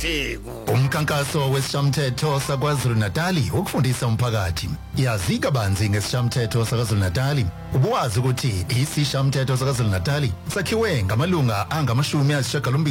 Theku. Umkhankaso wesishamthetho saKwaZulu Natali ukufundisa umphakathi. Yazi kabanzi ngesishamthetho saKwaZulu Natali. Ubuwazi ukuthi isishamthetho saKwaZulu Natali sakhiwe ngamalunga angamashumi ayisishiyagalombili